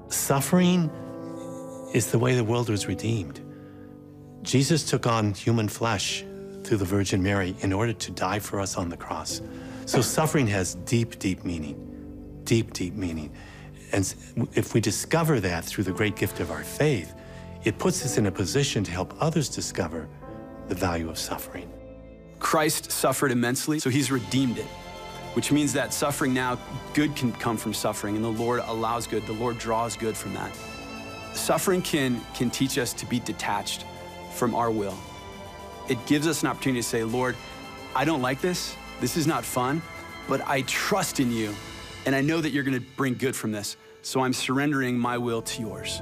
Suffering is the way the world was redeemed. Jesus took on human flesh through the Virgin Mary in order to die for us on the cross. So suffering has deep, deep meaning, deep, deep meaning. And if we discover that through the great gift of our faith, it puts us in a position to help others discover the value of suffering. Christ suffered immensely, so he's redeemed it, which means that suffering now, good can come from suffering, and the Lord allows good, the Lord draws good from that. Suffering can teach us to be detached from our will. It gives us an opportunity to say, Lord, I don't like this, this is not fun, but I trust in you, and I know that you're gonna bring good from this, so I'm surrendering my will to yours.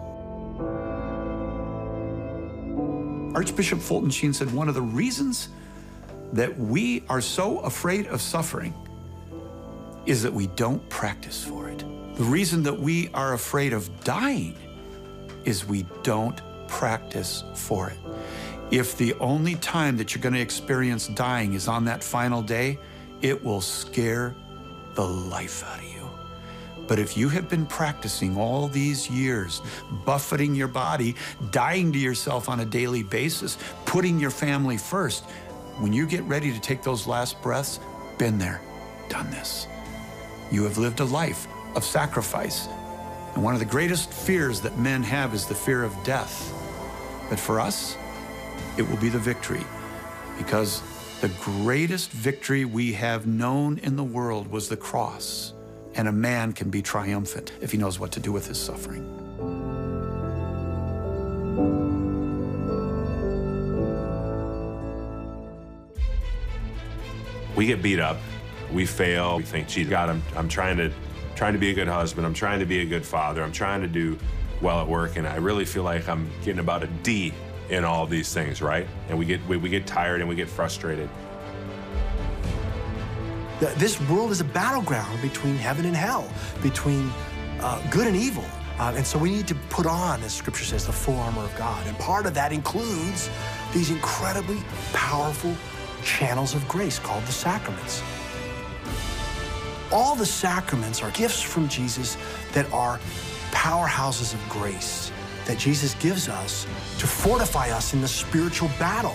Archbishop Fulton Sheen said one of the reasons that we are so afraid of suffering is that we don't practice for it. The reason that we are afraid of dying is we don't practice for it. If the only time that you're going to experience dying is on that final day, it will scare the life out of you. But if you have been practicing all these years, buffeting your body, dying to yourself on a daily basis, putting your family first, when you get ready to take those last breaths, been there, done this. You have lived a life of sacrifice. And one of the greatest fears that men have is the fear of death. But for us, it will be the victory, because the greatest victory we have known in the world was the cross. And a man can be triumphant if he knows what to do with his suffering. We get beat up, we fail, we think, gee, God, I'm trying to be a good husband, I'm trying to be a good father, I'm trying to do well at work, and I really feel like I'm getting about a D in all these things, right? And we get tired and we get frustrated. This world is a battleground between heaven and hell, between good and evil. And so we need to put on, as Scripture says, the full armor of God. And part of that includes these incredibly powerful channels of grace called the sacraments. All the sacraments are gifts from Jesus that are powerhouses of grace that Jesus gives us to fortify us in the spiritual battle.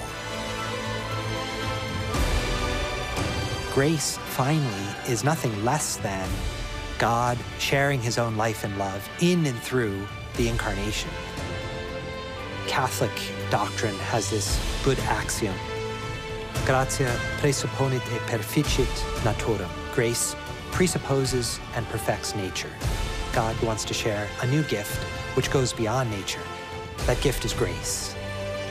Grace, finally, is nothing less than God sharing his own life and love in and through the incarnation. Catholic doctrine has this good axiom: gratia presupponit et perficit naturam. Grace presupposes and perfects nature. God wants to share a new gift which goes beyond nature. That gift is grace.